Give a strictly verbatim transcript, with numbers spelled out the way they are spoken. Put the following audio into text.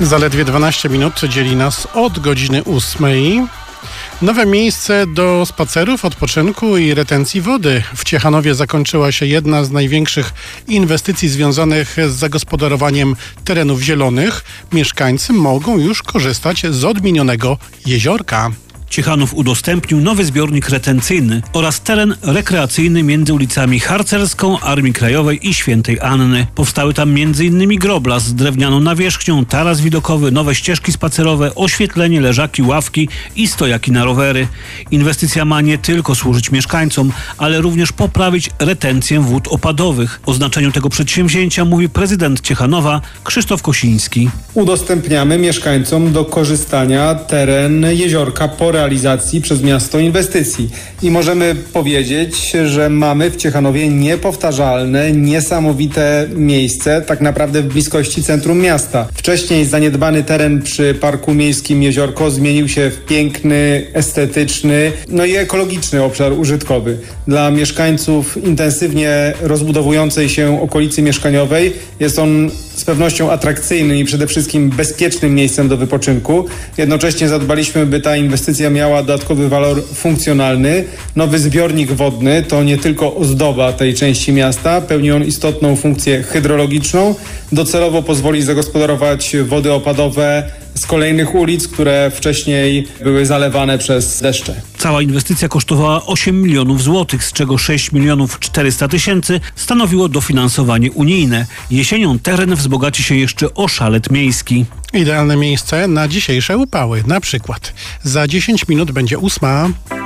Zaledwie dwanaście minut dzieli nas od godziny ósmej. Nowe miejsce do spacerów, odpoczynku i retencji wody. W Ciechanowie zakończyła się jedna z największych inwestycji związanych z zagospodarowaniem terenów zielonych. Mieszkańcy mogą już korzystać z odmienionego jeziorka. Ciechanów udostępnił nowy zbiornik retencyjny oraz teren rekreacyjny między ulicami Harcerską, Armii Krajowej i Świętej Anny. Powstały tam między innymi grobla z drewnianą nawierzchnią, taras widokowy, nowe ścieżki spacerowe, oświetlenie, leżaki, ławki i stojaki na rowery. Inwestycja ma nie tylko służyć mieszkańcom, ale również poprawić retencję wód opadowych. O znaczeniu tego przedsięwzięcia mówi prezydent Ciechanowa Krzysztof Kosiński. Udostępniamy mieszkańcom do korzystania teren jeziorka po realizacji przez miasto inwestycji. I możemy powiedzieć, że mamy w Ciechanowie niepowtarzalne, niesamowite miejsce, tak naprawdę w bliskości centrum miasta. Wcześniej zaniedbany teren przy Parku Miejskim Jeziorko zmienił się w piękny, estetyczny, no i ekologiczny obszar użytkowy. Dla mieszkańców intensywnie rozbudowującej się okolicy mieszkaniowej jest on z pewnością atrakcyjnym i przede wszystkim bezpiecznym miejscem do wypoczynku. Jednocześnie zadbaliśmy, by ta inwestycja miała dodatkowy walor funkcjonalny. Nowy zbiornik wodny to nie tylko ozdoba tej części miasta, pełni on istotną funkcję hydrologiczną. Docelowo pozwoli zagospodarować wody opadowe z kolejnych ulic, które wcześniej były zalewane przez deszcze. Cała inwestycja kosztowała osiem milionów złotych, z czego sześć milionów czterysta tysięcy stanowiło dofinansowanie unijne. Jesienią teren wzbogaci się jeszcze o szalet miejski. Idealne miejsce na dzisiejsze upały. Na przykład za dziesięć minut będzie ósma.